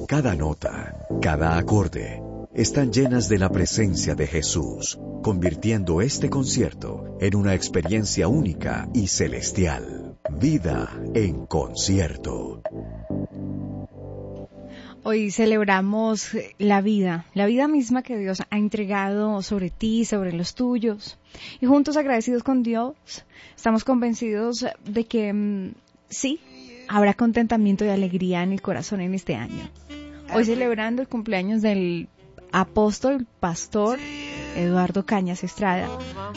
Cada nota, cada acorde, están llenas de la presencia de Jesús, convirtiendo este concierto en una experiencia única y celestial. Vida en concierto. Hoy celebramos la vida misma que Dios ha entregado sobre ti, sobre los tuyos. Y juntos agradecidos con Dios, estamos convencidos de que sí, habrá contentamiento y alegría en el corazón en este año. Hoy celebrando el cumpleaños del apóstol, pastor Eduardo Cañas Estrada.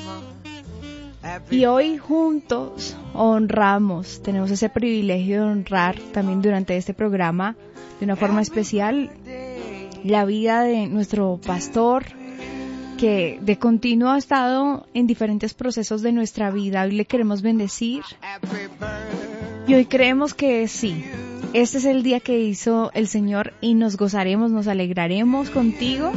Y hoy juntos honramos, tenemos ese privilegio de honrar también durante este programa de una forma especial la vida de nuestro pastor, que de continuo ha estado en diferentes procesos de nuestra vida. Hoy le queremos bendecir y hoy creemos que sí, este es el día que hizo el Señor y nos gozaremos, nos alegraremos contigo.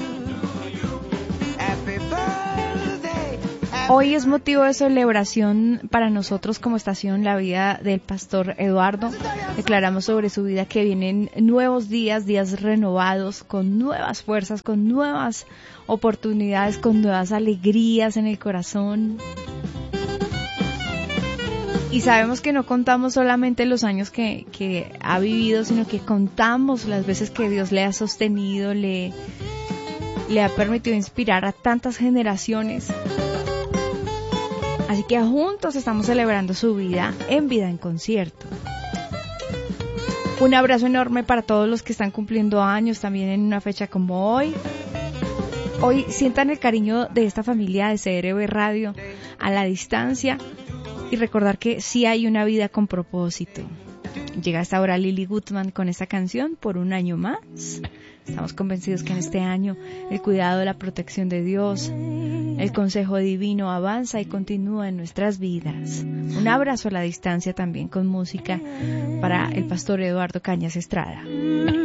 Hoy es motivo de celebración para nosotros como estación la vida del pastor Eduardo. Declaramos sobre su vida que vienen nuevos días, días renovados, con nuevas fuerzas, con nuevas oportunidades, con nuevas alegrías en el corazón. Y sabemos que no contamos solamente los años que ha vivido, sino que contamos las veces que Dios le ha sostenido, le ha permitido inspirar a tantas generaciones. Así que juntos estamos celebrando su vida en concierto. Un abrazo enorme para todos los que están cumpliendo años también en una fecha como hoy. Hoy sientan el cariño de esta familia de CRB Radio a la distancia y recordar que sí hay una vida con propósito. Llega hasta ahora Lily Gutman con esta canción, Por un año más. Estamos convencidos que en este año el cuidado, la protección de Dios, el consejo divino avanza y continúa en nuestras vidas. Un abrazo a la distancia también con música para el pastor Eduardo Cañas Estrada.